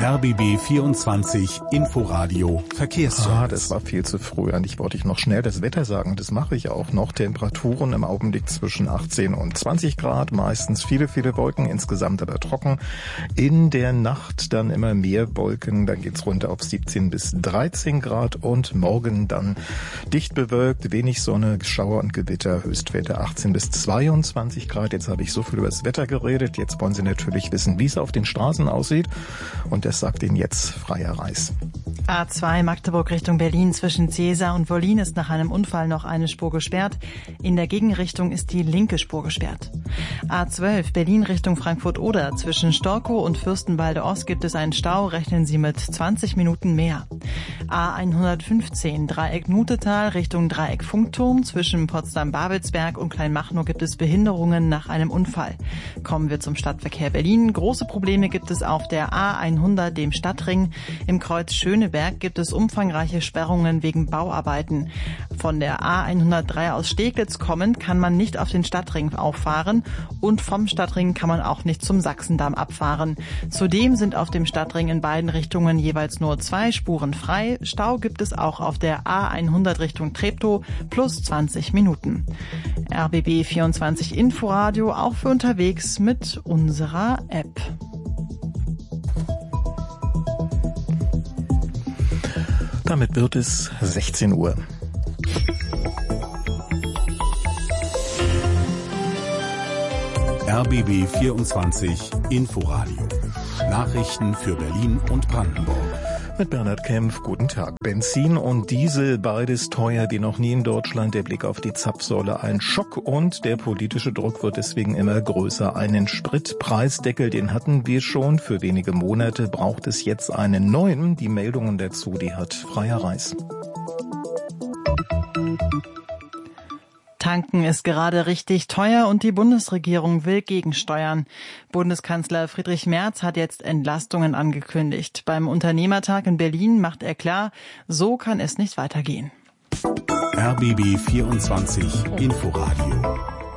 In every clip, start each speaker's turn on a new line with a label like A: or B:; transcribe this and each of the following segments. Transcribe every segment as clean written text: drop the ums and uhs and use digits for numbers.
A: RBB 24 Inforadio Verkehrsservice.
B: Das war viel zu früh. Eigentlich wollte ich noch schnell das Wetter sagen. Das mache ich auch noch. Temperaturen im Augenblick zwischen 18 und 20 Grad. Meistens viele Wolken, insgesamt aber trocken. In der Nacht dann immer mehr Wolken. Dann geht's runter auf 17 bis 13 Grad. Und morgen dann dicht bewölkt, wenig Sonne, Schauer und Gewitter. Höchstwerte 18 bis 22 Grad. Jetzt habe ich so viel über das Wetter geredet. Jetzt wollen Sie natürlich wissen, wie es auf den Straßen aussieht. Und das sagt Ihnen jetzt Freier Reis.
C: A2 Magdeburg Richtung Berlin zwischen Cäsar und Wollin ist nach einem Unfall noch eine Spur gesperrt. In der Gegenrichtung ist die linke Spur gesperrt. A12 Berlin Richtung Frankfurt-Oder zwischen Storkow und Fürstenwalde Ost gibt es einen Stau. Rechnen Sie mit 20 Minuten mehr. A115 Dreieck Nutetal Richtung Dreieck Funkturm zwischen Potsdam-Babelsberg und Kleinmachnow gibt es Behinderungen nach einem Unfall. Kommen wir zum Stadtverkehr Berlin. Große Probleme gibt es auf der A100, dem Stadtring. Im Kreuz Schöneberg gibt es umfangreiche Sperrungen wegen Bauarbeiten. Von der A103 aus Steglitz kommend kann man nicht auf den Stadtring auffahren und vom Stadtring kann man auch nicht zum Sachsendamm abfahren. Zudem sind auf dem Stadtring in beiden Richtungen jeweils nur 2 Spuren frei. Stau gibt es auch auf der A100 Richtung Treptow plus 20 Minuten. RBB 24 Inforadio auch für unterwegs mit unserer App.
B: Damit wird es 16 Uhr.
A: RBB 24 Inforadio. Nachrichten für Berlin und Brandenburg.
B: Mit Bernhard Kempf, guten Tag. Benzin und Diesel, beides teuer wie noch nie in Deutschland. Der Blick auf die Zapfsäule ein Schock und der politische Druck wird deswegen immer größer. Einen Spritpreisdeckel, den hatten wir schon. Für wenige Monate braucht es jetzt einen neuen. Die Meldungen dazu, die hat Freier Reis.
C: Tanken ist gerade richtig teuer und die Bundesregierung will gegensteuern. Bundeskanzler Friedrich Merz hat jetzt Entlastungen angekündigt. Beim Unternehmertag in Berlin macht er klar, so kann es nicht weitergehen.
A: RBB 24 Inforadio.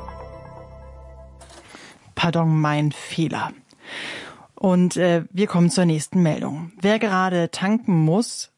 C: Pardon, mein Fehler. Und wir kommen zur nächsten Meldung. Wer gerade tanken muss,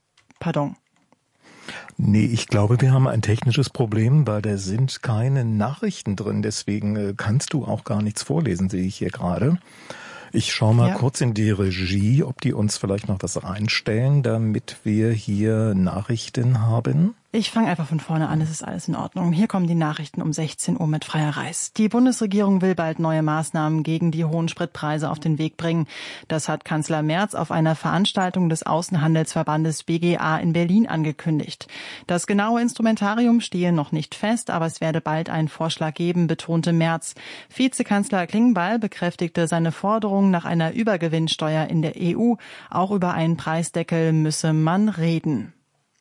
B: Nee, ich glaube, wir haben ein technisches Problem, weil da sind keine Nachrichten drin. Deswegen kannst du auch gar nichts vorlesen, sehe ich hier gerade. Ich schaue mal kurz in die Regie, ob die uns vielleicht noch was reinstellen, damit wir hier Nachrichten haben.
C: Ich fange einfach von vorne an, es ist alles in Ordnung. Hier kommen die Nachrichten um 16 Uhr mit Freier Reis. Die Bundesregierung will bald neue Maßnahmen gegen die hohen Spritpreise auf den Weg bringen. Das hat Kanzler Merz auf einer Veranstaltung des Außenhandelsverbandes BGA in Berlin angekündigt. Das genaue Instrumentarium stehe noch nicht fest, aber es werde bald einen Vorschlag geben, betonte Merz. Vizekanzler Klingbeil bekräftigte seine Forderung nach einer Übergewinnsteuer in der EU. Auch über einen Preisdeckel müsse man reden.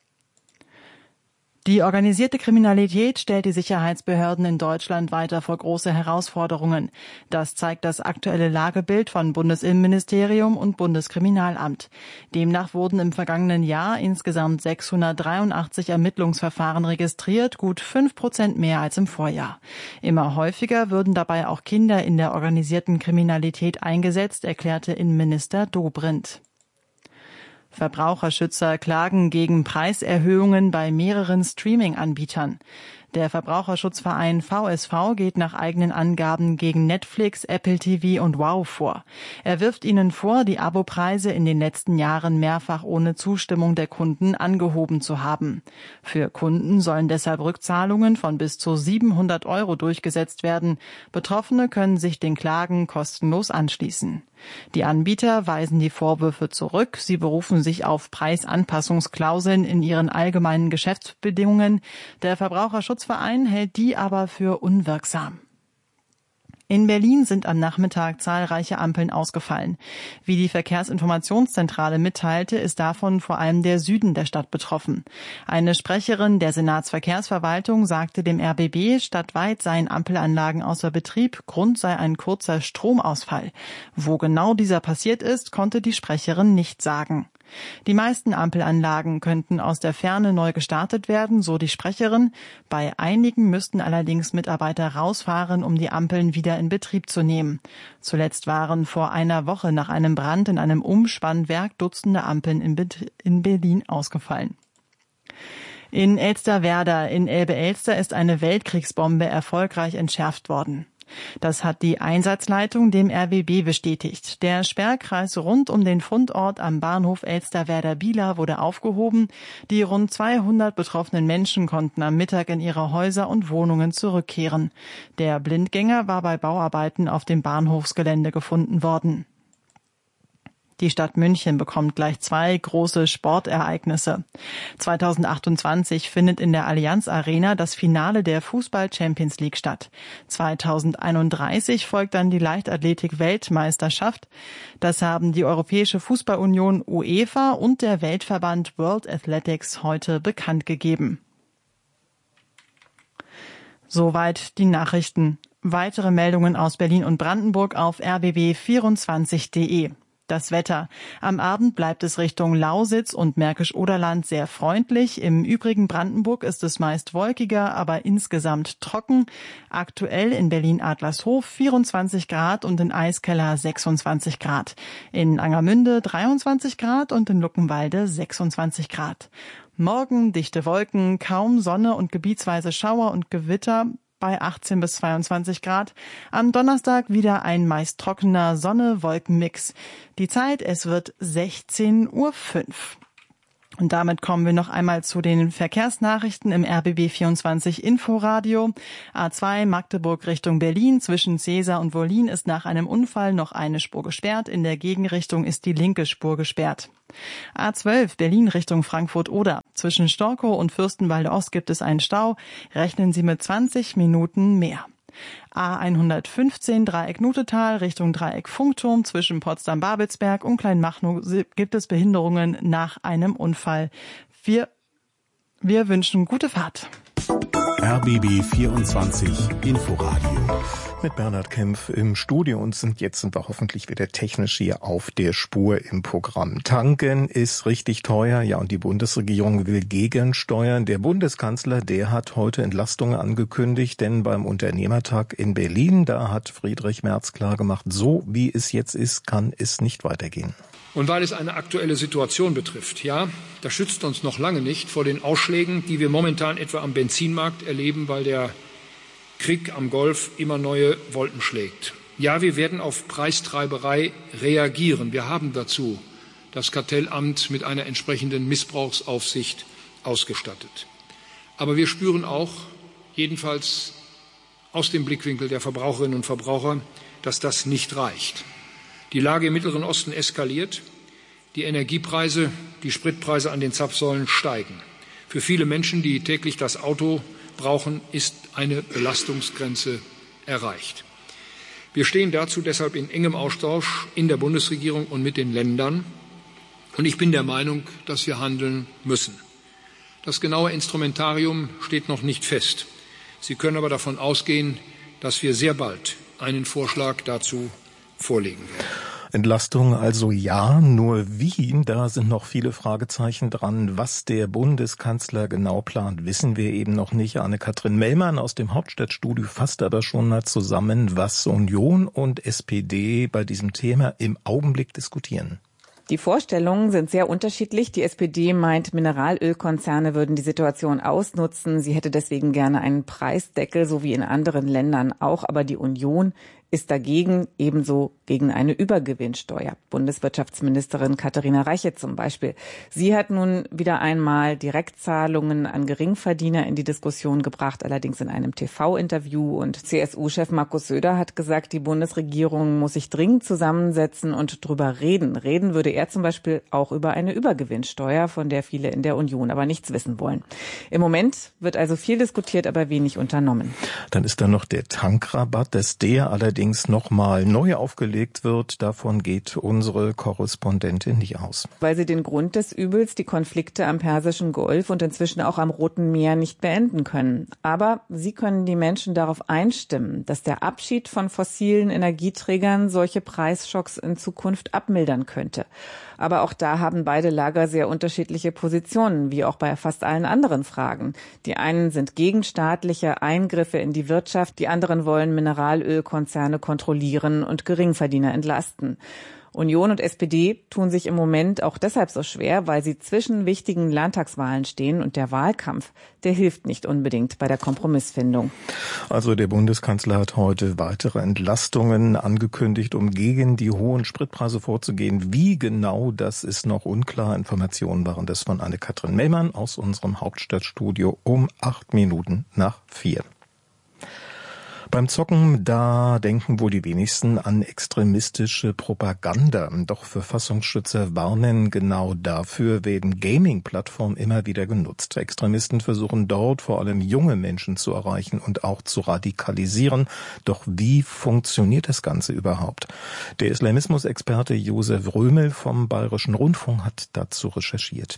C: Die organisierte Kriminalität stellt die Sicherheitsbehörden in Deutschland weiter vor große Herausforderungen. Das zeigt das aktuelle Lagebild von Bundesinnenministerium und Bundeskriminalamt. Demnach wurden im vergangenen Jahr insgesamt 683 Ermittlungsverfahren registriert, gut 5% mehr als im Vorjahr. Immer häufiger würden dabei auch Kinder in der organisierten Kriminalität eingesetzt, erklärte Innenminister Dobrindt. Verbraucherschützer klagen gegen Preiserhöhungen bei mehreren Streaming-Anbietern. Der Verbraucherschutzverein VSV geht nach eigenen Angaben gegen Netflix, Apple TV und Wow vor. Er wirft ihnen vor, die Abopreise in den letzten Jahren mehrfach ohne Zustimmung der Kunden angehoben zu haben. Für Kunden sollen deshalb Rückzahlungen von bis zu 700 € durchgesetzt werden. Betroffene können sich den Klagen kostenlos anschließen. Die Anbieter weisen die Vorwürfe zurück. Sie berufen sich auf Preisanpassungsklauseln in ihren allgemeinen Geschäftsbedingungen. Der Verbraucherschutzverein hält die aber für unwirksam. In Berlin sind am Nachmittag zahlreiche Ampeln ausgefallen. Wie die Verkehrsinformationszentrale mitteilte, ist davon vor allem der Süden der Stadt betroffen. Eine Sprecherin der Senatsverkehrsverwaltung sagte dem RBB, stadtweit seien Ampelanlagen außer Betrieb, Grund sei ein kurzer Stromausfall. Wo genau dieser passiert ist, konnte die Sprecherin nicht sagen. Die meisten Ampelanlagen könnten aus der Ferne neu gestartet werden, so die Sprecherin. Bei einigen müssten allerdings Mitarbeiter rausfahren, um die Ampeln wieder in Betrieb zu nehmen. Zuletzt waren vor einer Woche nach einem Brand in einem Umspannwerk Dutzende Ampeln in Berlin ausgefallen. In Elsterwerda in Elbe-Elster ist eine Weltkriegsbombe erfolgreich entschärft worden. Das hat die Einsatzleitung dem RBB bestätigt. Der Sperrkreis rund um den Fundort am Bahnhof Elsterwerda-Bieler wurde aufgehoben. Die rund 200 betroffenen Menschen konnten am Mittag in ihre Häuser und Wohnungen zurückkehren. Der Blindgänger war bei Bauarbeiten auf dem Bahnhofsgelände gefunden worden. Die Stadt München bekommt gleich 2 große Sportereignisse. 2028 findet in der Allianz Arena das Finale der Fußball-Champions League statt. 2031 folgt dann die Leichtathletik-Weltmeisterschaft. Das haben die Europäische Fußballunion UEFA und der Weltverband World Athletics heute bekannt gegeben. Soweit die Nachrichten. Weitere Meldungen aus Berlin und Brandenburg auf rbb24.de. Das Wetter. Am Abend bleibt es Richtung Lausitz und Märkisch-Oderland sehr freundlich. Im übrigen Brandenburg ist es meist wolkiger, aber insgesamt trocken. Aktuell in Berlin-Adlershof 24 Grad und in Eiskeller 26 Grad. In Angermünde 23 Grad und in Luckenwalde 26 Grad. Morgen dichte Wolken, kaum Sonne und gebietsweise Schauer und Gewitter bei 18 bis 22 Grad. Am Donnerstag wieder ein meist trockener Sonne-Wolken-Mix. Die Zeit, es wird 16:05 Uhr. Und damit kommen wir noch einmal zu den Verkehrsnachrichten im RBB24 Inforadio. A2 Magdeburg Richtung Berlin zwischen Cäsar und Wollin ist nach einem Unfall noch eine Spur gesperrt. In der Gegenrichtung ist die linke Spur gesperrt. A12 Berlin Richtung Frankfurt-Oder. Zwischen Storkow und Fürstenwalde Ost gibt es einen Stau. Rechnen Sie mit 20 Minuten mehr. A115 Dreieck Nutetal Richtung Dreieck Funkturm zwischen Potsdam-Babelsberg und Kleinmachnow gibt es Behinderungen nach einem Unfall. Wir wünschen gute Fahrt.
A: RBB 24 Inforadio.
B: Mit Bernhard Kempf im Studio und jetzt sind wir hoffentlich wieder technisch hier auf der Spur im Programm. Tanken ist richtig teuer, ja, und die Bundesregierung will gegensteuern. Der Bundeskanzler, der hat heute Entlastungen angekündigt, denn beim Unternehmertag in Berlin, da hat Friedrich Merz klargemacht, so wie es jetzt ist, kann es nicht weitergehen.
D: Und weil es eine aktuelle Situation betrifft, ja, das schützt uns noch lange nicht vor den Ausschlägen, die wir momentan etwa am Benzinmarkt erleben, weil der Krieg am Golf immer neue Wolken schlägt. Ja, wir werden auf Preistreiberei reagieren. Wir haben dazu das Kartellamt mit einer entsprechenden Missbrauchsaufsicht ausgestattet. Aber wir spüren auch, jedenfalls aus dem Blickwinkel der Verbraucherinnen und Verbraucher, dass das nicht reicht. Die Lage im Mittleren Osten eskaliert. Die Energiepreise, die Spritpreise an den Zapfsäulen steigen. Für viele Menschen, die täglich das Auto brauchen, ist eine Belastungsgrenze erreicht. Wir stehen dazu deshalb in engem Austausch in der Bundesregierung und mit den Ländern. Und ich bin der Meinung, dass wir handeln müssen. Das genaue Instrumentarium steht noch nicht fest. Sie können aber davon ausgehen, dass wir sehr bald einen Vorschlag dazu vorlegen werden.
B: Entlastung also ja, nur wie, da sind noch viele Fragezeichen dran. Was der Bundeskanzler genau plant, wissen wir eben noch nicht. Anne-Kathrin Mellmann aus dem Hauptstadtstudio fasst aber schon mal zusammen, was Union und SPD bei diesem Thema im Augenblick diskutieren.
E: Die Vorstellungen sind sehr unterschiedlich. Die SPD meint, Mineralölkonzerne würden die Situation ausnutzen. Sie hätte deswegen gerne einen Preisdeckel, so wie in anderen Ländern auch. Aber die Union ist dagegen, ebenso gegen eine Übergewinnsteuer. Bundeswirtschaftsministerin Katharina Reiche zum Beispiel. Sie hat nun wieder einmal Direktzahlungen an Geringverdiener in die Diskussion gebracht, allerdings in einem TV-Interview. Und CSU-Chef Markus Söder hat gesagt, die Bundesregierung muss sich dringend zusammensetzen und drüber reden. Reden würde er zum Beispiel auch über eine Übergewinnsteuer, von der viele in der Union aber nichts wissen wollen. Im Moment wird also viel diskutiert, aber wenig unternommen.
B: Dann ist da noch der Tankrabatt, dass der allerdings allerdings nochmal neu aufgelegt wird, davon geht unsere Korrespondentin nicht aus.
E: Weil sie den Grund des Übels, die Konflikte am Persischen Golf und inzwischen auch am Roten Meer, nicht beenden können. Aber sie können die Menschen darauf einstimmen, dass der Abschied von fossilen Energieträgern solche Preisschocks in Zukunft abmildern könnte. Aber auch da haben beide Lager sehr unterschiedliche Positionen, wie auch bei fast allen anderen Fragen. Die einen sind gegen staatliche Eingriffe in die Wirtschaft, die anderen wollen Mineralölkonzerne kontrollieren und Geringverdiener entlasten. Union und SPD tun sich im Moment auch deshalb so schwer, weil sie zwischen wichtigen Landtagswahlen stehen und der Wahlkampf, der hilft nicht unbedingt bei der Kompromissfindung.
B: Also der Bundeskanzler hat heute weitere Entlastungen angekündigt, um gegen die hohen Spritpreise vorzugehen. Wie genau, das ist noch unklar. Informationen waren das von Anne-Kathrin Mellmann aus unserem Hauptstadtstudio um 4:08. Beim Zocken, da denken wohl die wenigsten an extremistische Propaganda. Doch Verfassungsschützer warnen, genau dafür werden Gaming-Plattformen immer wieder genutzt. Extremisten versuchen dort vor allem junge Menschen zu erreichen und auch zu radikalisieren. Doch wie funktioniert das Ganze überhaupt? Der Islamismus-Experte Josef Römel vom Bayerischen Rundfunk hat dazu recherchiert.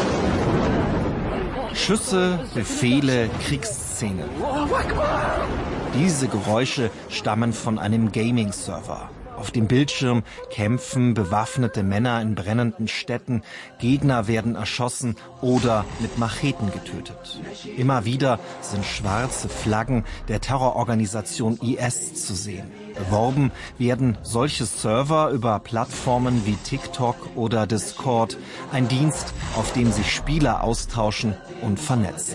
F: Schüsse, Befehle, Kriegsszenen. Diese Geräusche stammen von einem Gaming-Server. Auf dem Bildschirm kämpfen bewaffnete Männer in brennenden Städten, Gegner werden erschossen oder mit Macheten getötet. Immer wieder sind schwarze Flaggen der Terrororganisation IS zu sehen. Beworben werden solche Server über Plattformen wie TikTok oder Discord, ein Dienst, auf dem sich Spieler austauschen und vernetzen.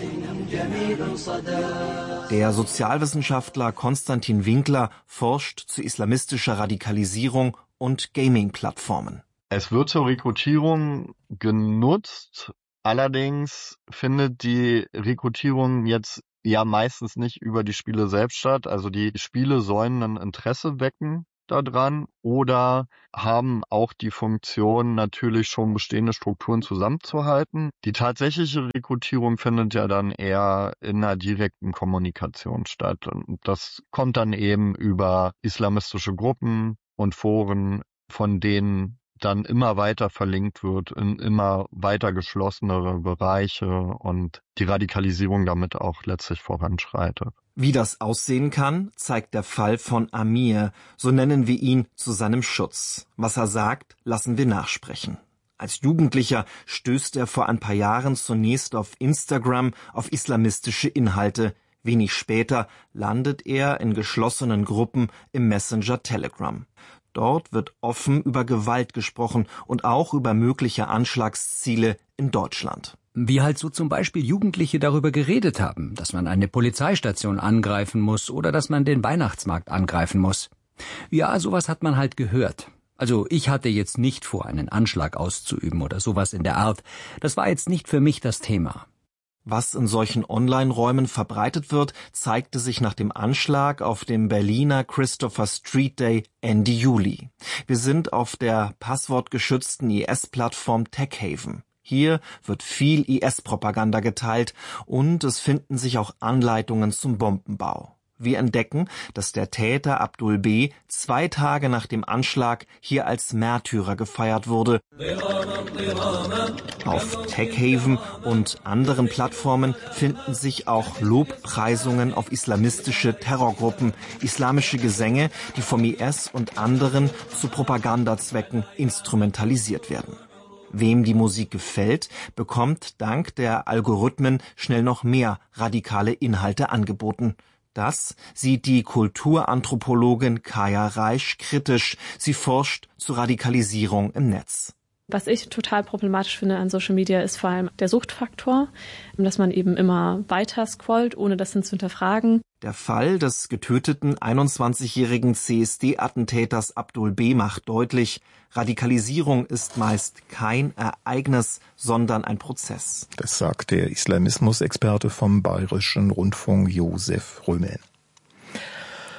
F: Der Sozialwissenschaftler Konstantin Winkler forscht zu islamistischer Radikalisierung und Gaming-Plattformen.
G: Es wird zur Rekrutierung genutzt, allerdings findet die Rekrutierung jetzt ja meistens nicht über die Spiele selbst statt. Also die Spiele sollen ein Interesse wecken daran oder haben auch die Funktion, natürlich schon bestehende Strukturen zusammenzuhalten. Die tatsächliche Rekrutierung findet ja dann eher in einer direkten Kommunikation statt. Und das kommt dann eben über islamistische Gruppen und Foren, von denen dann immer weiter verlinkt wird in immer weiter geschlossenere Bereiche und die Radikalisierung damit auch letztlich voranschreitet.
F: Wie das aussehen kann, zeigt der Fall von Amir, so nennen wir ihn zu seinem Schutz. Was er sagt, lassen wir nachsprechen. Als Jugendlicher stößt er vor ein paar Jahren zunächst auf Instagram auf islamistische Inhalte. Wenig später landet er in geschlossenen Gruppen im Messenger Telegram. Dort wird offen über Gewalt gesprochen und auch über mögliche Anschlagsziele in Deutschland.
H: Wie halt so zum Beispiel Jugendliche darüber geredet haben, dass man eine Polizeistation angreifen muss oder dass man den Weihnachtsmarkt angreifen muss. Ja, sowas hat man halt gehört. Also ich hatte jetzt nicht vor, einen Anschlag auszuüben oder sowas in der Art. Das war jetzt nicht für mich das Thema.
F: Was in solchen Online-Räumen verbreitet wird, zeigte sich nach dem Anschlag auf dem Berliner Christopher Street Day Ende Juli. Wir sind auf der passwortgeschützten IS-Plattform TechHaven. Hier wird viel IS-Propaganda geteilt und es finden sich auch Anleitungen zum Bombenbau. Wir entdecken, dass der Täter Abdul B. 2 Tage nach dem Anschlag hier als Märtyrer gefeiert wurde. Auf TechHaven und anderen Plattformen finden sich auch Lobpreisungen auf islamistische Terrorgruppen, islamische Gesänge, die vom IS und anderen zu Propagandazwecken instrumentalisiert werden. Wem die Musik gefällt, bekommt dank der Algorithmen schnell noch mehr radikale Inhalte angeboten. Das sieht die Kulturanthropologin Kaya Reisch kritisch. Sie forscht zur Radikalisierung im Netz.
I: Was ich total problematisch finde an Social Media ist vor allem der Suchtfaktor, dass man eben immer weiter scrollt, ohne das dann zu hinterfragen.
F: Der Fall des getöteten 21-jährigen CSD-Attentäters Abdul B. macht deutlich, Radikalisierung ist meist kein Ereignis, sondern ein Prozess.
B: Das sagt der Islamismus-Experte vom Bayerischen Rundfunk Josef Römel.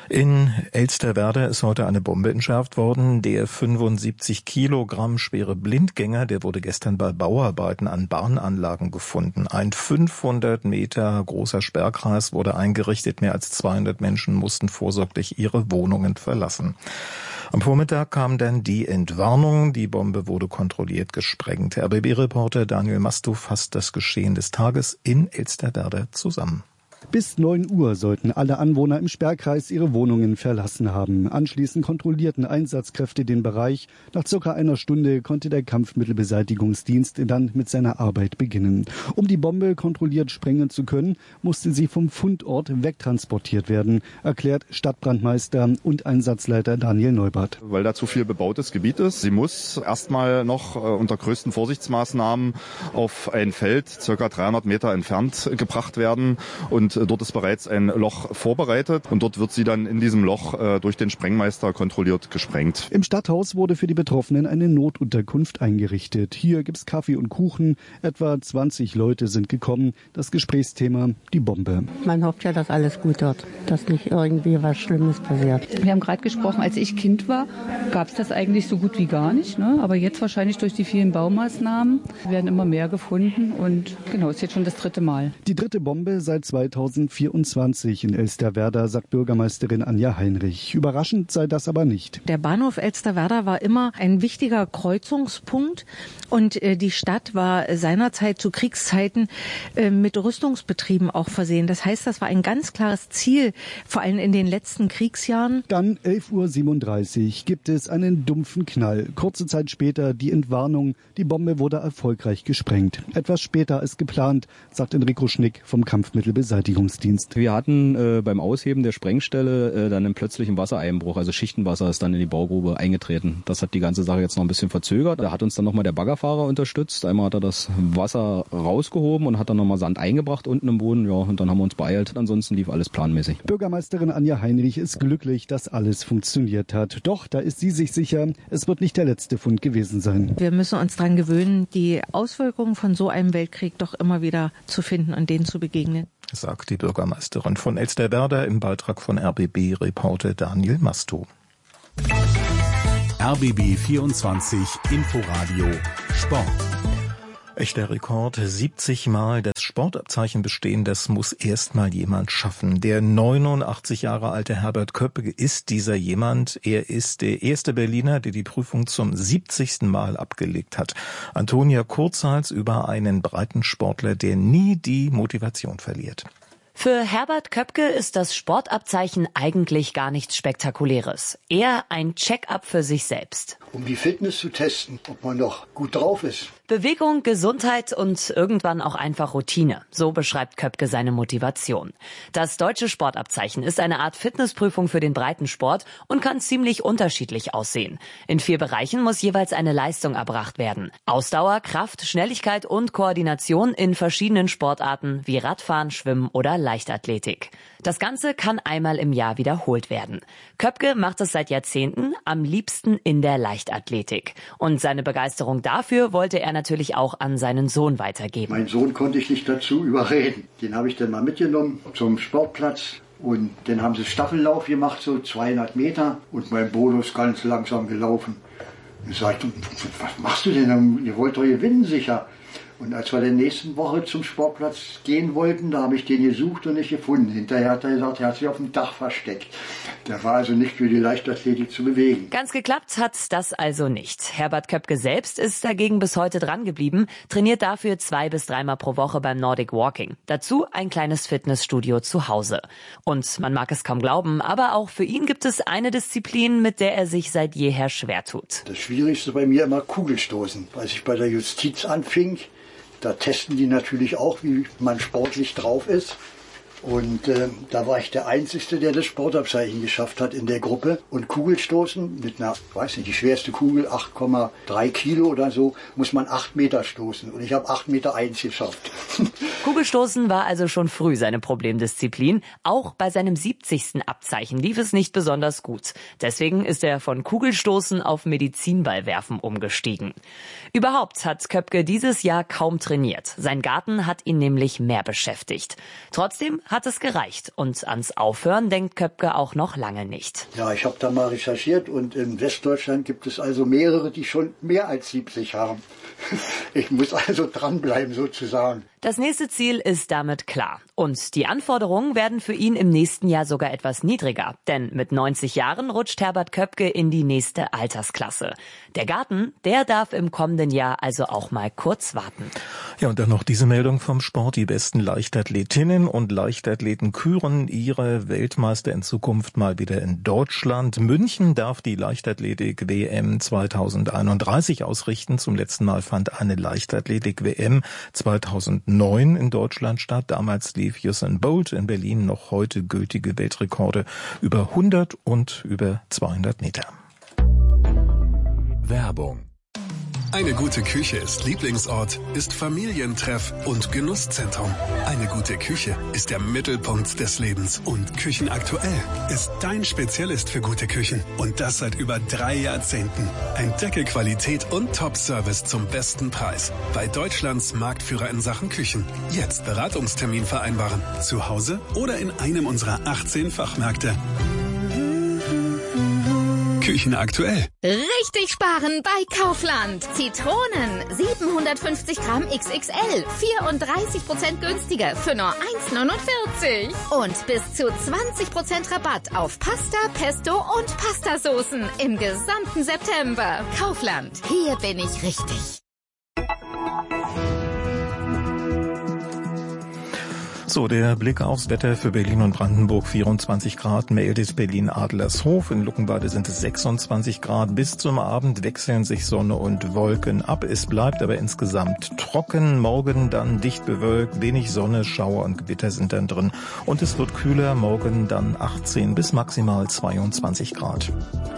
B: In Elsterwerda ist heute eine Bombe entschärft worden. Der 75 Kilogramm schwere Blindgänger, der wurde gestern bei Bauarbeiten an Bahnanlagen gefunden. Ein 500 Meter großer Sperrkreis wurde eingerichtet. Mehr als 200 Menschen mussten vorsorglich ihre Wohnungen verlassen. Am Vormittag kam dann die Entwarnung. Die Bombe wurde kontrolliert gesprengt. RBB-Reporter Daniel Mastow fasst das Geschehen des Tages in Elsterwerda zusammen.
J: Bis 9 Uhr sollten alle Anwohner im Sperrkreis ihre Wohnungen verlassen haben. Anschließend kontrollierten Einsatzkräfte den Bereich. Nach circa einer Stunde konnte der Kampfmittelbeseitigungsdienst dann mit seiner Arbeit beginnen. Um die Bombe kontrolliert sprengen zu können, musste sie vom Fundort wegtransportiert werden, erklärt Stadtbrandmeister und Einsatzleiter Daniel Neubert.
K: Weil da zu viel bebautes Gebiet ist. Sie muss erstmal noch unter größten Vorsichtsmaßnahmen auf ein Feld circa 300 Meter entfernt gebracht werden. Und dort ist bereits ein Loch vorbereitet und dort wird sie dann in diesem Loch durch den Sprengmeister kontrolliert gesprengt.
J: Im Stadthaus wurde für die Betroffenen eine Notunterkunft eingerichtet. Hier gibt's Kaffee und Kuchen. Etwa 20 Leute sind gekommen. Das Gesprächsthema, die Bombe.
L: Man hofft ja, dass alles gut wird, dass nicht irgendwie was Schlimmes passiert.
M: Wir haben gerade gesprochen, als ich Kind war, gab es das eigentlich so gut wie gar nicht. Ne? Aber jetzt wahrscheinlich durch die vielen Baumaßnahmen werden immer mehr gefunden. Und genau, ist jetzt schon das 3. Mal.
J: Die 3. Bombe seit 2024 in Elsterwerda, sagt Bürgermeisterin Anja Heinrich. Überraschend sei das aber nicht.
N: Der Bahnhof Elsterwerda war immer ein wichtiger Kreuzungspunkt und die Stadt war seinerzeit zu Kriegszeiten mit Rüstungsbetrieben auch versehen. Das heißt, das war ein ganz klares Ziel, vor allem in den letzten Kriegsjahren.
J: Dann 11:37 Uhr gibt es einen dumpfen Knall. Kurze Zeit später die Entwarnung. Die Bombe wurde erfolgreich gesprengt. Etwas später als geplant, sagt Enrico Schnick vom Kampfmittelbeseitigungsdienst.
O: Wir hatten beim Ausheben der Sprengstelle dann einen plötzlichen Wassereinbruch, also Schichtenwasser ist dann in die Baugrube eingetreten. Das hat die ganze Sache jetzt noch ein bisschen verzögert. Da hat uns dann nochmal der Baggerfahrer unterstützt. Einmal hat er das Wasser rausgehoben und hat dann nochmal Sand eingebracht unten im Boden. Ja, und dann haben wir uns beeilt. Ansonsten lief alles planmäßig.
J: Bürgermeisterin Anja Heinrich ist glücklich, dass alles funktioniert hat. Doch, da ist sie sich sicher, es wird nicht der letzte Fund gewesen sein.
N: Wir müssen uns daran gewöhnen, die Auswirkungen von so einem Weltkrieg doch immer wieder zu finden und denen zu begegnen.
B: Sagt die Bürgermeisterin von Elsterwerda im Beitrag von RBB-Reporter Daniel Mastow.
A: RBB 24 Inforadio Sport.
B: Echter Rekord, 70 Mal das Sportabzeichen bestehen, das muss erst mal jemand schaffen. Der 89 Jahre alte Herbert Köppke ist dieser jemand. Er ist der erste Berliner, der die Prüfung zum 70. Mal abgelegt hat. Antonia Kurzhals über einen Breitensportler, der nie die Motivation verliert.
P: Für Herbert Köppke ist das Sportabzeichen eigentlich gar nichts Spektakuläres. Eher ein Check-up für sich selbst.
Q: Um die Fitness zu testen, ob man noch gut drauf ist.
P: Bewegung, Gesundheit und irgendwann auch einfach Routine. So beschreibt Köppke seine Motivation. Das deutsche Sportabzeichen ist eine Art Fitnessprüfung für den Breitensport und kann ziemlich unterschiedlich aussehen. In 4 Bereichen muss jeweils eine Leistung erbracht werden. Ausdauer, Kraft, Schnelligkeit und Koordination in verschiedenen Sportarten wie Radfahren, Schwimmen oder Leichtathletik. Das Ganze kann einmal im Jahr wiederholt werden. Köppke macht es seit Jahrzehnten, am liebsten in der Leichtathletik. Und seine Begeisterung dafür wollte er natürlich auch an seinen Sohn weitergeben.
Q: Mein Sohn konnte ich nicht dazu überreden. Den habe ich dann mal mitgenommen zum Sportplatz. Und dann haben sie Staffellauf gemacht, so 200 Meter. Und mein Bodo ist ganz langsam gelaufen. Und ich sagte, was machst du denn? Ihr wollt doch gewinnen sicher. Und als wir in der nächsten Woche zum Sportplatz gehen wollten, da habe ich den gesucht und nicht gefunden. Hinterher hat er gesagt, er hat sich auf dem Dach versteckt. Der war also nicht für die Leichtathletik zu bewegen.
P: Ganz geklappt hat das also nicht. Herbert Köppke selbst ist dagegen bis heute dran geblieben, trainiert dafür 2 bis 3 Mal pro Woche beim Nordic Walking. Dazu ein kleines Fitnessstudio zu Hause. Und man mag es kaum glauben, aber auch für ihn gibt es eine Disziplin, mit der er sich seit jeher schwer tut.
Q: Das Schwierigste bei mir immer Kugelstoßen. Als ich bei der Justiz anfing, da testen die natürlich auch, wie man sportlich drauf ist. Und da war ich der Einzige, der das Sportabzeichen geschafft hat in der Gruppe. Und Kugelstoßen mit einer, weiß nicht, die schwerste Kugel, 8,3 Kilo oder so, muss man 8 Meter stoßen. Und ich habe 8,1 Meter geschafft.
P: Kugelstoßen war also schon früh seine Problemdisziplin. Auch bei seinem 70. Abzeichen lief es nicht besonders gut. Deswegen ist er von Kugelstoßen auf Medizinballwerfen umgestiegen. Überhaupt hat Köpke dieses Jahr kaum trainiert. Sein Garten hat ihn nämlich mehr beschäftigt. Trotzdem hat es gereicht. Und ans Aufhören denkt Köpke auch noch lange nicht.
Q: Ja, ich habe da mal recherchiert und in Westdeutschland gibt es also mehrere, die schon mehr als 70 haben. Ich muss also dranbleiben sozusagen.
P: Das nächste Ziel ist damit klar. Und die Anforderungen werden für ihn im nächsten Jahr sogar etwas niedriger. Denn mit 90 Jahren rutscht Herbert Köpke in die nächste Altersklasse. Der Garten, der darf im kommenden Jahr also auch mal kurz warten.
B: Ja, und dann noch diese Meldung vom Sport. Die besten Leichtathletinnen und Leichtathleten küren ihre Weltmeister in Zukunft mal wieder in Deutschland. München darf die Leichtathletik-WM 2031 ausrichten. Zum letzten Mal fand eine Leichtathletik-WM 2009 in Deutschland statt. Damals lief Usain Bolt in Berlin noch heute gültige Weltrekorde über 100 und über 200 Meter.
A: Werbung. Eine gute Küche ist Lieblingsort, ist Familientreff und Genusszentrum. Eine gute Küche ist der Mittelpunkt des Lebens. Und Küchenaktuell ist dein Spezialist für gute Küchen. Und das seit über 3 Jahrzehnten. Entdecke Qualität und Top-Service zum besten Preis. Bei Deutschlands Marktführer in Sachen Küchen. Jetzt Beratungstermin vereinbaren. Zu Hause oder in einem unserer 18 Fachmärkte. Küchenaktuell.
R: Richtig sparen bei Kaufland. Zitronen 750 Gramm XXL. 34% günstiger für nur 1,49. Und bis zu 20% Rabatt auf Pasta, Pesto und Pastasoßen im gesamten September. Kaufland. Hier bin ich richtig.
B: So, der Blick aufs Wetter für Berlin und Brandenburg. 24 Grad meldet Berlin-Adlershof. In Luckenwalde sind es 26 Grad. Bis zum Abend wechseln sich Sonne und Wolken ab. Es bleibt aber insgesamt trocken. Morgen dann dicht bewölkt, wenig Sonne, Schauer und Gewitter sind dann drin. Und es wird kühler. Morgen dann 18 bis maximal 22 Grad.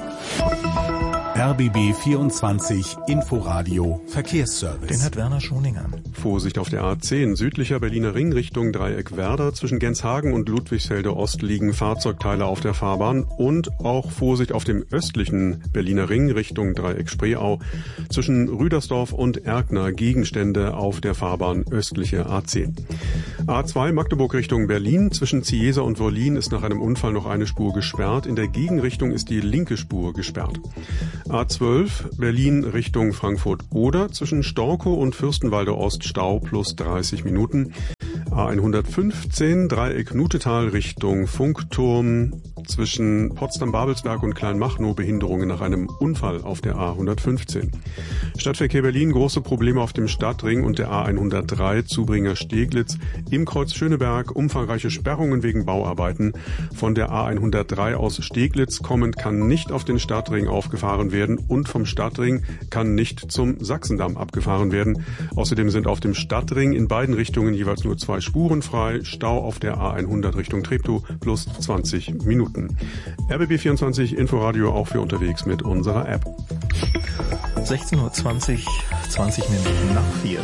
A: RBB 24 Inforadio Verkehrsservice.
B: Den hat Werner Schoninger.
S: Vorsicht auf der A10, südlicher Berliner Ring Richtung Dreieck-Werder. Zwischen Genshagen und Ludwigsfelde Ost liegen Fahrzeugteile auf der Fahrbahn. Und auch Vorsicht auf dem östlichen Berliner Ring Richtung Dreieck-Spreeau. Zwischen Rüdersdorf und Erkner Gegenstände auf der Fahrbahn östliche A10. A2 Magdeburg Richtung Berlin. Zwischen Ziesa und Wollin ist nach einem Unfall noch eine Spur gesperrt. In der Gegenrichtung ist die linke Spur gesperrt. A12 Berlin Richtung Frankfurt-Oder. Zwischen Storkow und Fürstenwalde Ost Stau plus 30 Minuten. A115 Dreieck Nutetal Richtung Funkturm. Zwischen Potsdam-Babelsberg und Kleinmachnow Behinderungen nach einem Unfall auf der A115. Stadtverkehr Berlin große Probleme auf dem Stadtring und der A103 Zubringer-Steglitz. Im Kreuz Schöneberg umfangreiche Sperrungen wegen Bauarbeiten. Von der A103 aus Steglitz kommend kann nicht auf den Stadtring aufgefahren werden und vom Stadtring kann nicht zum Sachsendamm abgefahren werden. Außerdem sind auf dem Stadtring in beiden Richtungen jeweils nur 2 Spuren frei. Stau auf der A100 Richtung Treptow plus 20 Minuten. RBB 24 Inforadio auch für unterwegs mit unserer App.
B: 16:20 Uhr, 20 Minuten nach 4.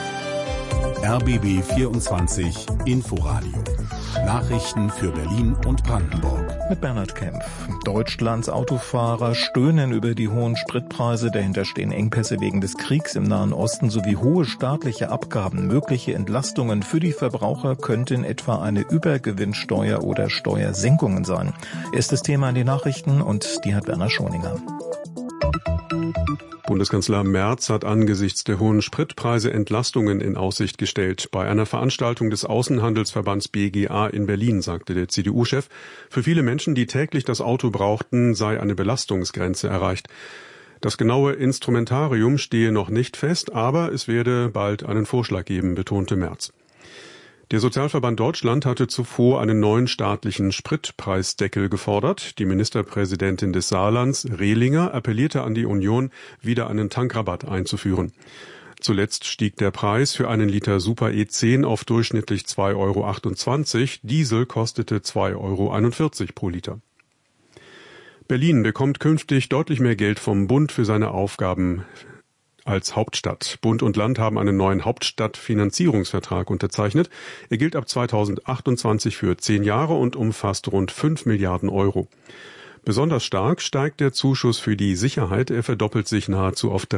A: RBB 24 Inforadio. Nachrichten für Berlin und Brandenburg.
B: Mit Bernhard Kempf. Deutschlands Autofahrer stöhnen über die hohen Spritpreise. Dahinter stehen Engpässe wegen des Kriegs im Nahen Osten sowie hohe staatliche Abgaben. Mögliche Entlastungen für die Verbraucher könnten etwa eine Übergewinnsteuer oder Steuersenkungen sein. Erstes Thema in den Nachrichten und die hat Werner Schoninger.
S: Bundeskanzler Merz hat angesichts der hohen Spritpreise Entlastungen in Aussicht gestellt. Bei einer Veranstaltung des Außenhandelsverbands BGA in Berlin sagte der CDU-Chef, für viele Menschen, die täglich das Auto brauchten, sei eine Belastungsgrenze erreicht. Das genaue Instrumentarium stehe noch nicht fest, aber es werde bald einen Vorschlag geben, betonte Merz. Der Sozialverband Deutschland hatte zuvor einen neuen staatlichen Spritpreisdeckel gefordert. Die Ministerpräsidentin des Saarlands, Rehlinger, appellierte an die Union, wieder einen Tankrabatt einzuführen. Zuletzt stieg der Preis für einen Liter Super E10 auf durchschnittlich 2,28 €. Diesel kostete 2,41 € pro Liter. Berlin bekommt künftig deutlich mehr Geld vom Bund für seine Aufgaben als Hauptstadt. Bund und Land haben einen neuen Hauptstadtfinanzierungsvertrag unterzeichnet. Er gilt ab 2028 für 10 Jahre und umfasst rund 5 Milliarden Euro. Besonders stark steigt der Zuschuss für die Sicherheit. Er verdoppelt sich nahezu auf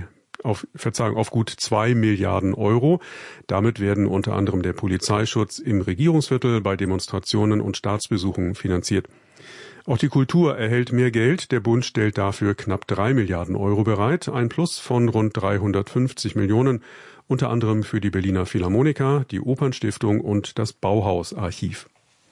S: gut 2 Milliarden Euro. Damit werden unter anderem der Polizeischutz im Regierungsviertel bei Demonstrationen und Staatsbesuchen finanziert. Auch die Kultur erhält mehr Geld. Der Bund stellt dafür knapp 3 Milliarden Euro bereit, ein Plus von rund 350 Millionen, unter anderem für die Berliner Philharmoniker, die Opernstiftung und das Bauhausarchiv.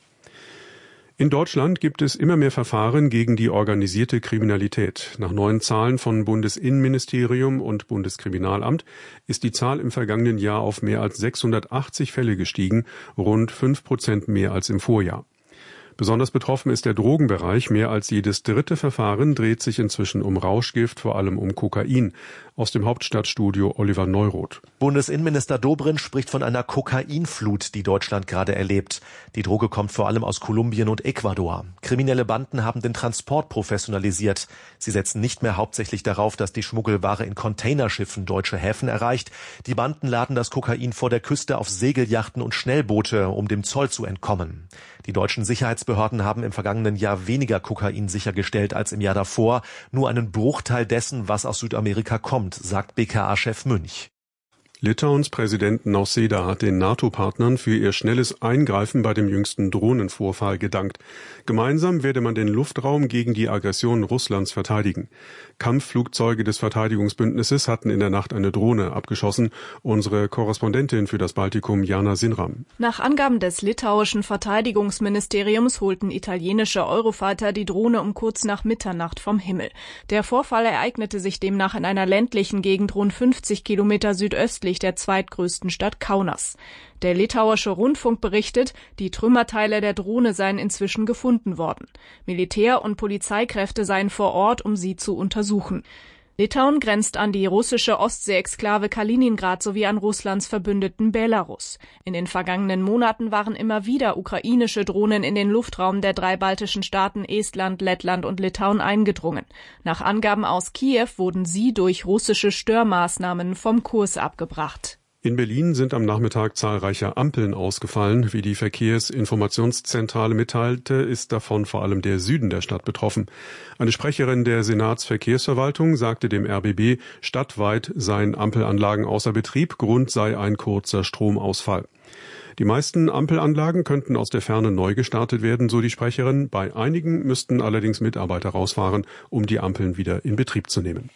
S: In Deutschland gibt es immer mehr Verfahren gegen die organisierte Kriminalität. Nach neuen Zahlen von Bundesinnenministerium und Bundeskriminalamt ist die Zahl im vergangenen Jahr auf mehr als 680 Fälle gestiegen, rund 5% mehr als im Vorjahr. Besonders betroffen ist der Drogenbereich. Mehr als jedes dritte Verfahren dreht sich inzwischen um Rauschgift, vor allem um Kokain. Aus dem Hauptstadtstudio Oliver Neuroth.
T: Bundesinnenminister Dobrindt spricht von einer Kokainflut, die Deutschland gerade erlebt. Die Droge kommt vor allem aus Kolumbien und Ecuador. Kriminelle Banden haben den Transport professionalisiert. Sie setzen nicht mehr hauptsächlich darauf, dass die Schmuggelware in Containerschiffen deutsche Häfen erreicht. Die Banden laden das Kokain vor der Küste auf Segelyachten und Schnellboote, um dem Zoll zu entkommen. Die deutschen Sicherheitsbehörden haben im vergangenen Jahr weniger Kokain sichergestellt als im Jahr davor. Nur einen Bruchteil dessen, was aus Südamerika kommt, sagt BKA-Chef Münch.
S: Litauens Präsident Nausėda hat den NATO-Partnern für ihr schnelles Eingreifen bei dem jüngsten Drohnenvorfall gedankt. Gemeinsam werde man den Luftraum gegen die Aggression Russlands verteidigen. Kampfflugzeuge des Verteidigungsbündnisses hatten in der Nacht eine Drohne abgeschossen. Unsere Korrespondentin für das Baltikum, Jana Sinram.
U: Nach Angaben des litauischen Verteidigungsministeriums holten italienische Eurofighter die Drohne um kurz nach Mitternacht vom Himmel. Der Vorfall ereignete sich demnach in einer ländlichen Gegend rund 50 Kilometer südöstlich der zweitgrößten Stadt Kaunas. Der litauische Rundfunk berichtet, die Trümmerteile der Drohne seien inzwischen gefunden worden. Militär- und Polizeikräfte seien vor Ort, um sie zu untersuchen. Litauen grenzt an die russische Ostsee-Exklave Kaliningrad sowie an Russlands Verbündeten Belarus. In den vergangenen Monaten waren immer wieder ukrainische Drohnen in den Luftraum der 3 baltischen Staaten Estland, Lettland und Litauen eingedrungen. Nach Angaben aus Kiew wurden sie durch russische Störmaßnahmen vom Kurs abgebracht.
S: In Berlin sind am Nachmittag zahlreiche Ampeln ausgefallen. Wie die Verkehrsinformationszentrale mitteilte, ist davon vor allem der Süden der Stadt betroffen. Eine Sprecherin der Senatsverkehrsverwaltung sagte dem RBB, stadtweit seien Ampelanlagen außer Betrieb, Grund sei ein kurzer Stromausfall. Die meisten Ampelanlagen könnten aus der Ferne neu gestartet werden, so die Sprecherin. Bei einigen müssten allerdings Mitarbeiter rausfahren, um die Ampeln wieder in Betrieb zu nehmen.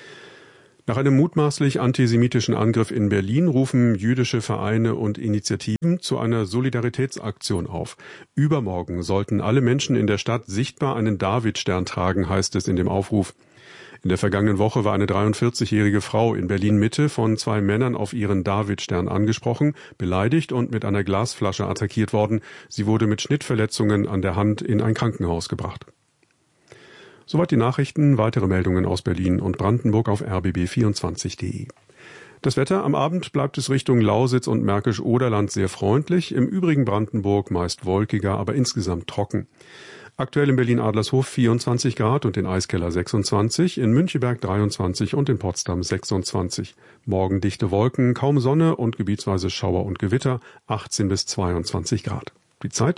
S: Nach einem mutmaßlich antisemitischen Angriff in Berlin rufen jüdische Vereine und Initiativen zu einer Solidaritätsaktion auf. Übermorgen sollten alle Menschen in der Stadt sichtbar einen Davidstern tragen, heißt es in dem Aufruf. In der vergangenen Woche war eine 43-jährige Frau in Berlin-Mitte von 2 Männern auf ihren Davidstern angesprochen, beleidigt und mit einer Glasflasche attackiert worden. Sie wurde mit Schnittverletzungen an der Hand in ein Krankenhaus gebracht. Soweit die Nachrichten. Weitere Meldungen aus Berlin und Brandenburg auf rbb24.de. Das Wetter: Am Abend bleibt es Richtung Lausitz und Märkisch-Oderland sehr freundlich. Im übrigen Brandenburg meist wolkiger, aber insgesamt trocken. Aktuell in Berlin-Adlershof 24 Grad und in Eiskeller 26, in Müncheberg 23 und in Potsdam 26. Morgen dichte Wolken, kaum Sonne und gebietsweise Schauer und Gewitter, 18 bis 22 Grad. Die Zeit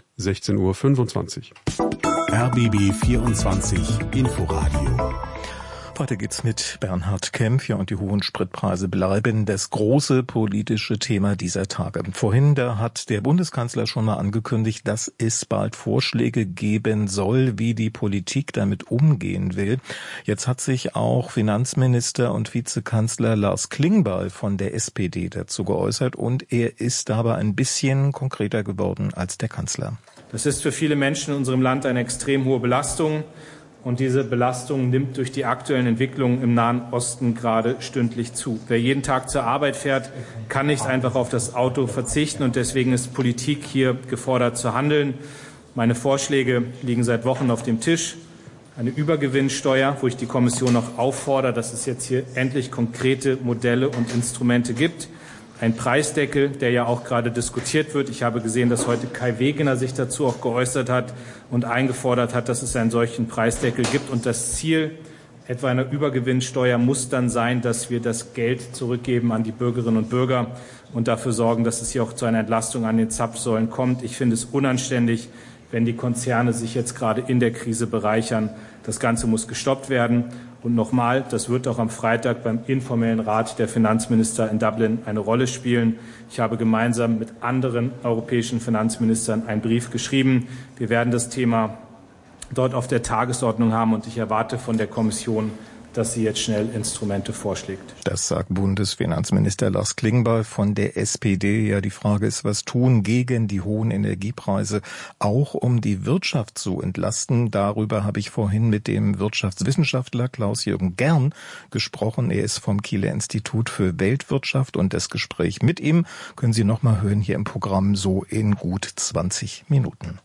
S: 16:25 Uhr.
B: RBB 24 Inforadio. Weiter geht's mit Bernhard Kempf. Ja, und die hohen Spritpreise bleiben das große politische Thema dieser Tage. Vorhin, da hat der Bundeskanzler schon mal angekündigt, dass es bald Vorschläge geben soll, wie die Politik damit umgehen will. Jetzt hat sich auch Finanzminister und Vizekanzler Lars Klingbeil von der SPD dazu geäußert und er ist dabei ein bisschen konkreter geworden als der Kanzler.
V: Das ist für viele Menschen in unserem Land eine extrem hohe Belastung. Und diese Belastung nimmt durch die aktuellen Entwicklungen im Nahen Osten gerade stündlich zu. Wer jeden Tag zur Arbeit fährt, kann nicht einfach auf das Auto verzichten. Und deswegen ist Politik hier gefordert zu handeln. Meine Vorschläge liegen seit Wochen auf dem Tisch. Eine Übergewinnsteuer, wo ich die Kommission noch auffordere, dass es jetzt hier endlich konkrete Modelle und Instrumente gibt. Ein Preisdeckel, der ja auch gerade diskutiert wird. Ich habe gesehen, dass heute Kai Wegener sich dazu auch geäußert hat und eingefordert hat, dass es einen solchen Preisdeckel gibt. Und das Ziel etwa einer Übergewinnsteuer muss dann sein, dass wir das Geld zurückgeben an die Bürgerinnen und Bürger und dafür sorgen, dass es hier auch zu einer Entlastung an den Zapfsäulen kommt. Ich finde es unanständig, wenn die Konzerne sich jetzt gerade in der Krise bereichern. Das Ganze muss gestoppt werden. Und nochmal, das wird auch am Freitag beim informellen Rat der Finanzminister in Dublin eine Rolle spielen. Ich habe gemeinsam mit anderen europäischen Finanzministern einen Brief geschrieben. Wir werden das Thema dort auf der Tagesordnung haben und ich erwarte von der Kommission, dass sie jetzt schnell Instrumente vorschlägt.
B: Das sagt Bundesfinanzminister Lars Klingbeil von der SPD. Ja, die Frage ist, was tun gegen die hohen Energiepreise, auch um die Wirtschaft zu entlasten. Darüber habe ich vorhin mit dem Wirtschaftswissenschaftler Klaus-Jürgen Gern gesprochen. Er ist vom Kieler Institut für Weltwirtschaft und das Gespräch mit ihm können Sie noch mal hören hier im Programm so in gut 20 Minuten.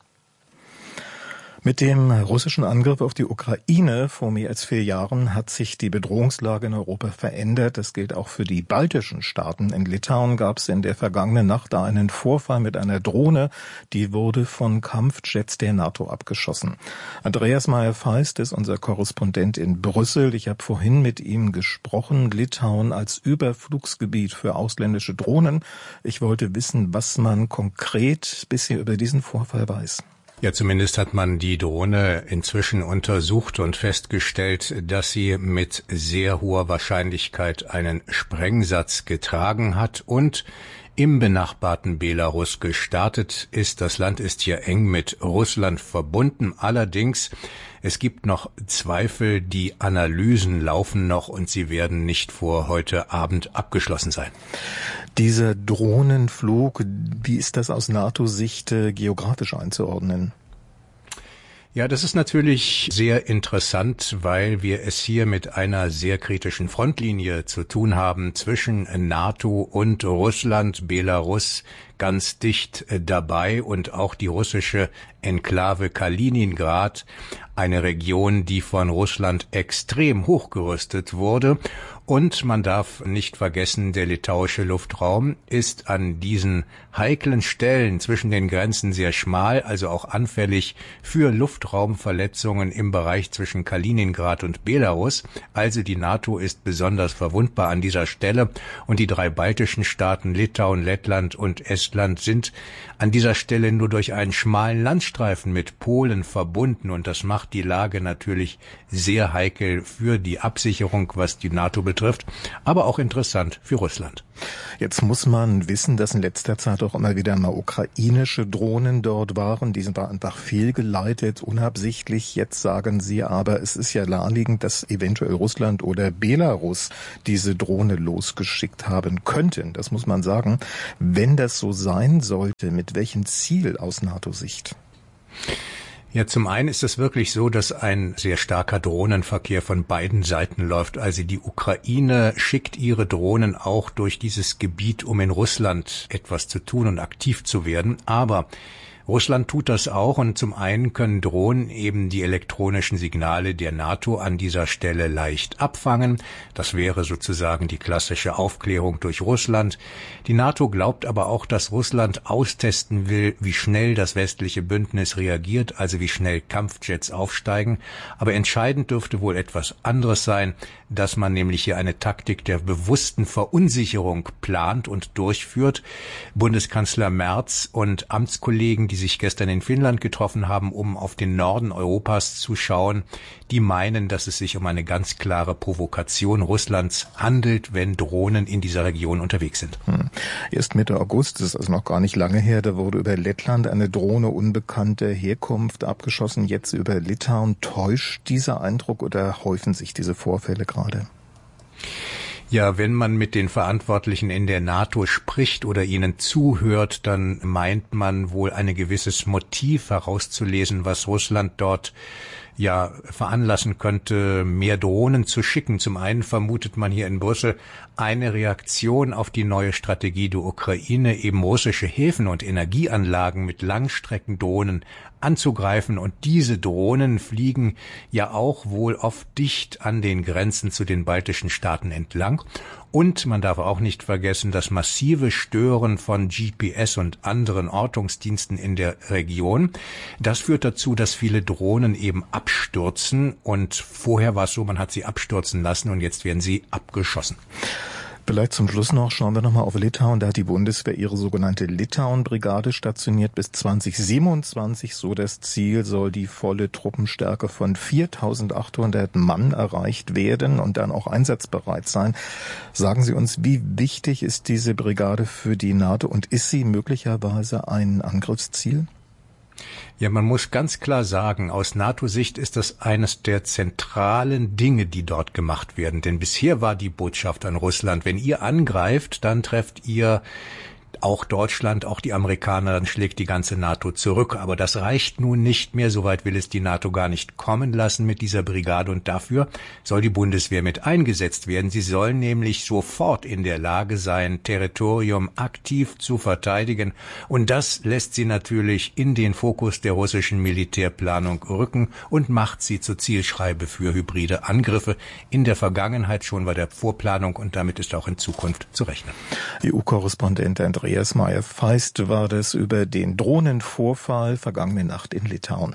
B: Mit dem russischen Angriff auf die Ukraine vor mehr als 4 Jahren hat sich die Bedrohungslage in Europa verändert. Das gilt auch für die baltischen Staaten. In Litauen gab es in der vergangenen Nacht einen Vorfall mit einer Drohne. Die wurde von Kampfjets der NATO abgeschossen. Andreas Meyer-Feist ist unser Korrespondent in Brüssel. Ich habe vorhin mit ihm gesprochen. Litauen als Überflugsgebiet für ausländische Drohnen. Ich wollte wissen, was man konkret bisher über diesen Vorfall weiß.
C: Ja, zumindest hat man die Drohne inzwischen untersucht und festgestellt, dass sie mit sehr hoher Wahrscheinlichkeit einen Sprengsatz getragen hat und im benachbarten Belarus gestartet ist. Das Land ist hier eng mit Russland verbunden. Allerdings, es gibt noch Zweifel, die Analysen laufen noch und sie werden nicht vor heute Abend abgeschlossen sein.
B: Dieser Drohnenflug, wie ist das aus NATO-Sicht geografisch einzuordnen?
C: Ja, das ist natürlich sehr interessant, weil wir es hier mit einer sehr kritischen Frontlinie zu tun haben zwischen NATO und Russland, Belarus ganz dicht dabei und auch die russische Enklave Kaliningrad, eine Region, die von Russland extrem hochgerüstet wurde. Und man darf nicht vergessen, der litauische Luftraum ist an diesen heiklen Stellen zwischen den Grenzen sehr schmal, also auch anfällig für Luftraumverletzungen im Bereich zwischen Kaliningrad und Belarus. Also die NATO ist besonders verwundbar an dieser Stelle und die 3 baltischen Staaten Litauen, Lettland und Estland sind an dieser Stelle nur durch einen schmalen Landstreifen mit Polen verbunden und das macht die Lage natürlich sehr heikel für die Absicherung, was die NATO betrifft, aber auch interessant für Russland.
B: Jetzt muss man wissen, dass in letzter Zeit auch immer wieder mal ukrainische Drohnen dort waren. Die sind einfach fehlgeleitet, unabsichtlich. Jetzt sagen Sie aber, es ist ja naheliegend, dass eventuell Russland oder Belarus diese Drohne losgeschickt haben könnten. Das muss man sagen. Wenn das so sein sollte, mit welchem Ziel aus NATO-Sicht?
C: Ja, zum einen ist es wirklich so, dass ein sehr starker Drohnenverkehr von beiden Seiten läuft. Also die Ukraine schickt ihre Drohnen auch durch dieses Gebiet, um in Russland etwas zu tun und aktiv zu werden. Aber Russland tut das auch und zum einen können Drohnen eben die elektronischen Signale der NATO an dieser Stelle leicht abfangen. Das wäre sozusagen die klassische Aufklärung durch Russland. Die NATO glaubt aber auch, dass Russland austesten will, wie schnell das westliche Bündnis reagiert, also wie schnell Kampfjets aufsteigen. Aber entscheidend dürfte wohl etwas anderes sein, dass man nämlich hier eine Taktik der bewussten Verunsicherung plant und durchführt. Bundeskanzler Merz und Amtskollegen, die sich gestern in Finnland getroffen haben, um auf den Norden Europas zu schauen, die meinen, dass es sich um eine ganz klare Provokation Russlands handelt, wenn Drohnen in dieser Region unterwegs sind.
B: Erst Mitte August, das ist also noch gar nicht lange her, da wurde über Lettland eine Drohne unbekannter Herkunft abgeschossen, jetzt über Litauen. Täuscht dieser Eindruck oder häufen sich diese Vorfälle gerade?
C: Ja, wenn man mit den Verantwortlichen in der NATO spricht oder ihnen zuhört, dann meint man wohl ein gewisses Motiv herauszulesen, was Russland dort ja veranlassen könnte, mehr Drohnen zu schicken. Zum einen vermutet man hier in Brüssel eine Reaktion auf die neue Strategie der Ukraine, eben russische Häfen und Energieanlagen mit Langstreckendrohnen anzugreifen. Und diese Drohnen fliegen ja auch wohl oft dicht an den Grenzen zu den baltischen Staaten entlang. Und man darf auch nicht vergessen, das massive Stören von GPS und anderen Ortungsdiensten in der Region. Das führt dazu, dass viele Drohnen eben abstürzen. Und vorher war es so, man hat sie abstürzen lassen und jetzt werden sie abgeschossen.
B: Vielleicht zum Schluss noch, schauen wir nochmal auf Litauen. Da hat die Bundeswehr ihre sogenannte Litauen-Brigade stationiert bis 2027. So das Ziel soll die volle Truppenstärke von 4.800 Mann erreicht werden und dann auch einsatzbereit sein. Sagen Sie uns, wie wichtig ist diese Brigade für die NATO und ist sie möglicherweise ein Angriffsziel?
C: Ja, man muss ganz klar sagen, aus NATO-Sicht ist das eines der zentralen Dinge, die dort gemacht werden. Denn bisher war die Botschaft an Russland, wenn ihr angreift, dann trefft ihr auch Deutschland, auch die Amerikaner, dann schlägt die ganze NATO zurück. Aber das reicht nun nicht mehr. Soweit will es die NATO gar nicht kommen lassen mit dieser Brigade. Und dafür soll die Bundeswehr mit eingesetzt werden. Sie soll nämlich sofort in der Lage sein, Territorium aktiv zu verteidigen. Und das lässt sie natürlich in den Fokus der russischen Militärplanung rücken und macht sie zur Zielscheibe für hybride Angriffe. In der Vergangenheit schon bei der Vorplanung und damit ist auch in Zukunft zu rechnen.
B: EU-Korrespondent Andreas Meyer-Feist war das über den Drohnenvorfall vergangene Nacht in Litauen.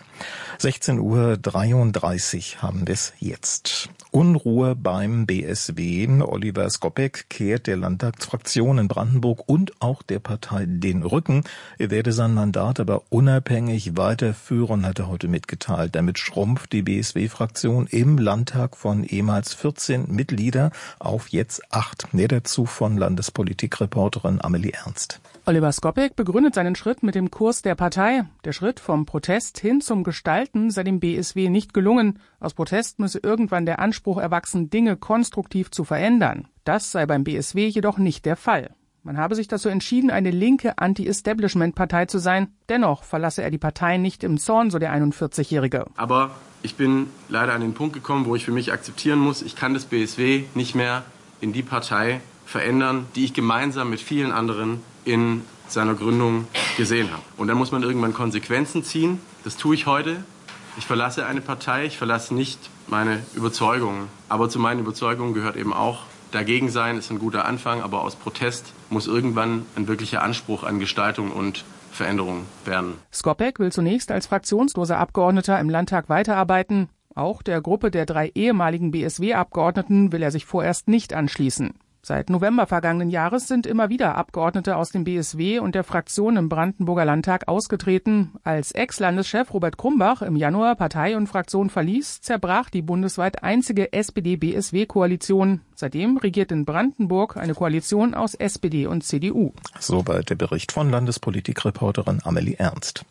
B: 16:33 haben wir es jetzt. Unruhe beim BSW. Oliver Skopek kehrt der Landtagsfraktion in Brandenburg und auch der Partei den Rücken. Er werde sein Mandat aber unabhängig weiterführen, hat er heute mitgeteilt. Damit schrumpft die BSW-Fraktion im Landtag von ehemals 14 Mitglieder auf jetzt 8. Mehr dazu von Landespolitikreporterin Amelie Ernst.
D: Oliver Skopek begründet seinen Schritt mit dem Kurs der Partei. Der Schritt vom Protest hin zum Gestalten sei dem BSW nicht gelungen. Aus Protest müsse irgendwann der Anspruch erwachsen, Dinge konstruktiv zu verändern. Das sei beim BSW jedoch nicht der Fall. Man habe sich dazu entschieden, eine linke Anti-Establishment-Partei zu sein. Dennoch verlasse er die Partei nicht im Zorn, so der 41-Jährige.
E: Aber ich bin leider an den Punkt gekommen, wo ich für mich akzeptieren muss, ich kann das BSW nicht mehr in die Partei verändern, die ich gemeinsam mit vielen anderen in seiner Gründung gesehen habe. Und dann muss man irgendwann Konsequenzen ziehen. Das tue ich heute. Ich verlasse eine Partei, ich verlasse nicht meine Überzeugungen. Aber zu meinen Überzeugungen gehört eben auch, dagegen sein ist ein guter Anfang, aber aus Protest muss irgendwann ein wirklicher Anspruch an Gestaltung und Veränderung werden.
D: Skopek will zunächst als fraktionsloser Abgeordneter im Landtag weiterarbeiten. Auch der Gruppe der 3 ehemaligen BSW-Abgeordneten will er sich vorerst nicht anschließen. Seit November vergangenen Jahres sind immer wieder Abgeordnete aus dem BSW und der Fraktion im Brandenburger Landtag ausgetreten. Als Ex-Landeschef Robert Krumbach im Januar Partei und Fraktion verließ, zerbrach die bundesweit einzige SPD-BSW-Koalition. Seitdem regiert in Brandenburg eine Koalition aus SPD und CDU.
B: Soweit der Bericht von Landespolitikreporterin Amelie Ernst.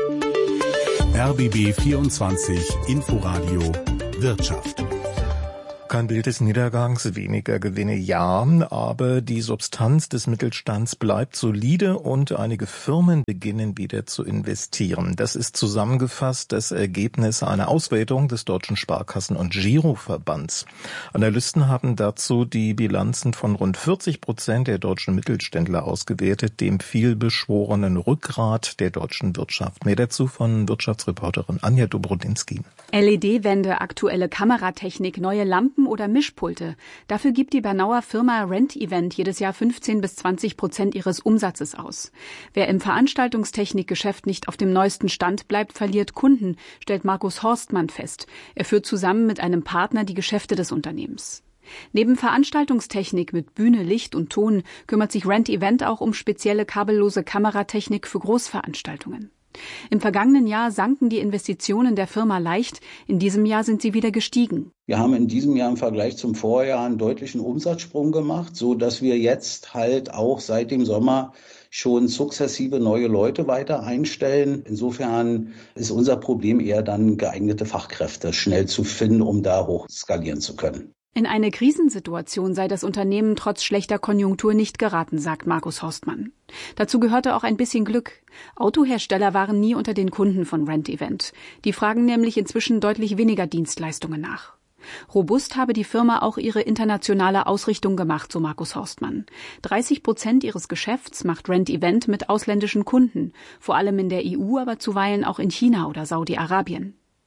A: RBB 24 Inforadio Wirtschaft.
B: Kein Bild des Niedergangs, weniger Gewinne, ja, aber die Substanz des Mittelstands bleibt solide und einige Firmen beginnen wieder zu investieren. Das ist zusammengefasst das Ergebnis einer Auswertung des Deutschen Sparkassen- und Giroverbands. Analysten haben dazu die Bilanzen von rund 40% der deutschen Mittelständler ausgewertet, dem vielbeschworenen Rückgrat der deutschen Wirtschaft. Mehr dazu von Wirtschaftsreporterin Anja Dobrodinsky.
W: LED-Wände, aktuelle Kameratechnik, neue Lampen oder Mischpulte. Dafür gibt die Bernauer Firma Rent Event jedes Jahr 15-20% ihres Umsatzes aus. Wer im Veranstaltungstechnikgeschäft nicht auf dem neuesten Stand bleibt, verliert Kunden, stellt Markus Horstmann fest. Er führt zusammen mit einem Partner die Geschäfte des Unternehmens. Neben Veranstaltungstechnik mit Bühne, Licht und Ton kümmert sich Rent Event auch um spezielle kabellose Kameratechnik für Großveranstaltungen. Im vergangenen Jahr sanken die Investitionen der Firma leicht. In diesem Jahr sind sie wieder gestiegen.
X: Wir haben in diesem Jahr im Vergleich zum Vorjahr einen deutlichen Umsatzsprung gemacht, so dass wir jetzt halt auch seit dem Sommer schon sukzessive neue Leute weiter einstellen. Insofern ist unser Problem eher dann geeignete Fachkräfte schnell zu finden, um da hoch skalieren zu können.
W: In eine Krisensituation sei das Unternehmen trotz schlechter Konjunktur nicht geraten, sagt Markus Horstmann. Dazu gehörte auch ein bisschen Glück. Autohersteller waren nie unter den Kunden von Rent Event. Die fragen nämlich inzwischen deutlich weniger Dienstleistungen nach. Robust habe die Firma auch ihre internationale Ausrichtung gemacht, so Markus Horstmann. 30% ihres Geschäfts macht Rent Event mit ausländischen Kunden, vor allem in der EU, aber zuweilen auch in China oder Saudi-Arabien.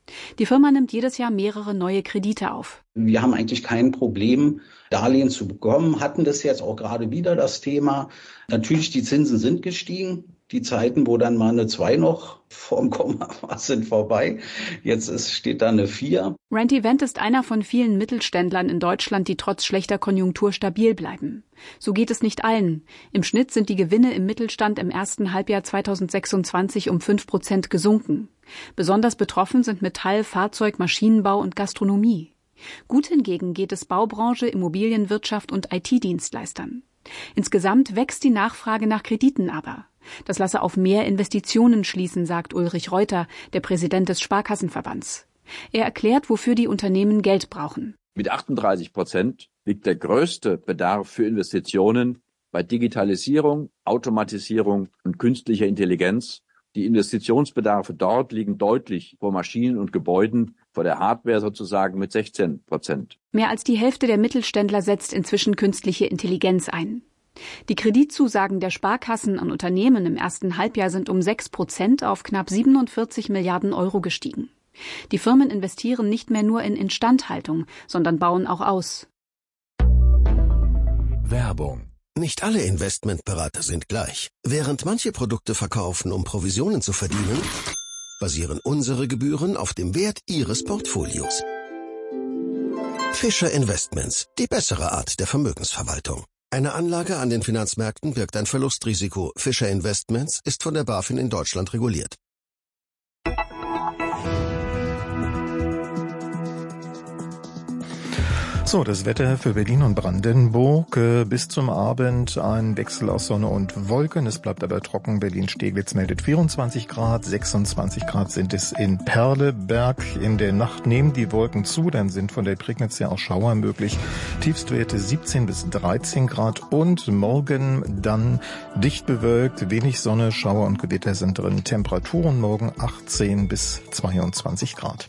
W: Die Firma nimmt jedes Jahr mehrere neue Kredite auf.
X: Wir haben eigentlich kein Problem, Darlehen zu bekommen, hatten das jetzt auch gerade wieder das Thema. Natürlich, die Zinsen sind gestiegen. Die Zeiten, wo dann mal eine 2 noch vorm Komma war, sind vorbei. Jetzt steht da eine 4.
W: Rent-Event ist einer von vielen Mittelständlern in Deutschland, die trotz schlechter Konjunktur stabil bleiben. So geht es nicht allen. Im Schnitt sind die Gewinne im Mittelstand im ersten Halbjahr 2026 um 5% gesunken. Besonders betroffen sind Metall-, Fahrzeug-, Maschinenbau und Gastronomie. Gut hingegen geht es Baubranche, Immobilienwirtschaft und IT-Dienstleistern. Insgesamt wächst die Nachfrage nach Krediten aber. Das lasse auf mehr Investitionen schließen, sagt Ulrich Reuter, der Präsident des Sparkassenverbands. Er erklärt, wofür die Unternehmen Geld brauchen.
F: Mit 38% liegt der größte Bedarf für Investitionen bei Digitalisierung, Automatisierung und künstlicher Intelligenz. Die Investitionsbedarfe dort liegen deutlich vor Maschinen und Gebäuden, vor der Hardware sozusagen mit 16%.
W: Mehr als die Hälfte der Mittelständler setzt inzwischen künstliche Intelligenz ein. Die Kreditzusagen der Sparkassen an Unternehmen im ersten Halbjahr sind um 6% auf knapp 47 Milliarden Euro gestiegen. Die Firmen investieren nicht mehr nur in Instandhaltung, sondern bauen auch aus.
G: Werbung. Nicht alle Investmentberater sind gleich. Während manche Produkte verkaufen, um Provisionen zu verdienen, basieren unsere Gebühren auf dem Wert Ihres Portfolios. Fischer Investments, die bessere Art der Vermögensverwaltung. Eine Anlage an den Finanzmärkten birgt ein Verlustrisiko. Fischer Investments ist von der BaFin in Deutschland reguliert.
B: So, das Wetter für Berlin und Brandenburg. Bis zum Abend ein Wechsel aus Sonne und Wolken. Es bleibt aber trocken. Berlin-Steglitz meldet 24 Grad, 26 Grad sind es in Perleberg. In der Nacht nehmen die Wolken zu, dann sind von der Prignitz ja auch Schauer möglich. Tiefstwerte 17 bis 13 Grad und morgen dann dicht bewölkt, wenig Sonne, Schauer und Gewitter sind drin. Temperaturen morgen 18 bis 22 Grad.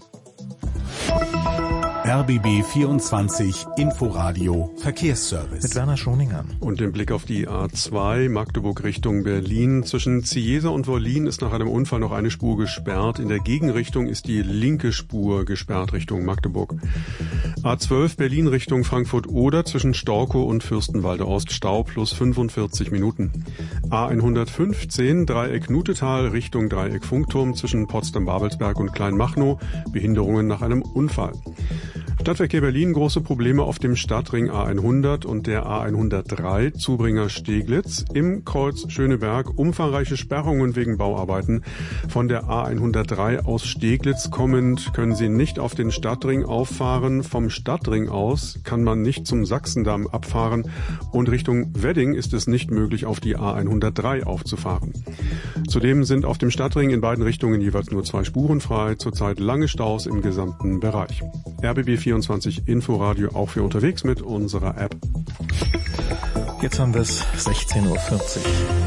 A: RBB 24 Inforadio Verkehrsservice.
B: Mit Werner Schoninger.
S: Und den Blick auf die A2 Magdeburg Richtung Berlin. Zwischen Ziesa und Wollin ist nach einem Unfall noch eine Spur gesperrt. In der Gegenrichtung ist die linke Spur gesperrt Richtung Magdeburg. A12 Berlin Richtung Frankfurt-Oder zwischen Storkow und Fürstenwalde Ost Stau plus 45 Minuten. A115 Dreieck Nutetal Richtung Dreieck Funkturm zwischen Potsdam-Babelsberg und Kleinmachnow. Behinderungen nach einem Unfall. Stadtverkehr Berlin, große Probleme auf dem Stadtring A100 und der A103 Zubringer Steglitz. Im Kreuz Schöneberg umfangreiche Sperrungen wegen Bauarbeiten. Von der A103 aus Steglitz kommend können Sie nicht auf den Stadtring auffahren. Vom Stadtring aus kann man nicht zum Sachsendamm abfahren und Richtung Wedding ist es nicht möglich, auf die A103 aufzufahren. Zudem sind auf dem Stadtring in beiden Richtungen jeweils nur 2 Spuren frei. Zurzeit lange Staus im gesamten Bereich. RBB 24 Inforadio auch für unterwegs mit unserer App.
B: Jetzt haben wir es 16:40 Uhr.